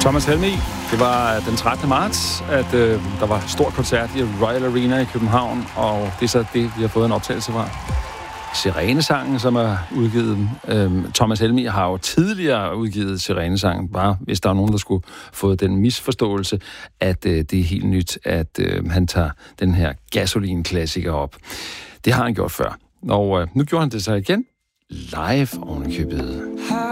Thomas Helmig, det var den 13. marts, at der var stor koncert i Royal Arena i København, og det er så det, vi har fået en optagelse fra. Sirenesangen, som er udgivet. Thomas Helmig har jo tidligere udgivet Sirenesangen, bare hvis der er nogen, der skulle få den misforståelse, at det er helt nyt, at han tager den her Gasolin-klassiker op. Det har han gjort før, og nu gjorde han det så igen live ovenikøbet.